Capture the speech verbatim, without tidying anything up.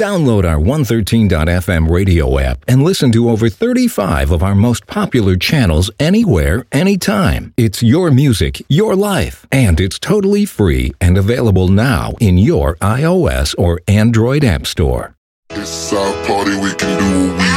Download our one thirteen dot f m radio app and listen to over thirty-five of our most popular channels anywhere, anytime. It's your music, your life, and it's totally free and available now in your iOS or Android app store. It's our party, we can do what we